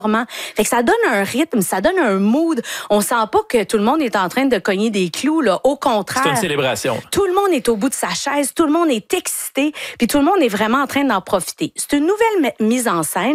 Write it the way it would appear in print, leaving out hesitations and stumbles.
Fait que ça donne un rythme, ça donne un mood. On sent pas que tout le monde est en train de cogner des clous, là. Au contraire. C'est une célébration. Tout le monde est au bout de sa chaise, tout le monde est excité, puis tout le monde est vraiment en train d'en profiter. C'est une nouvelle mise en scène.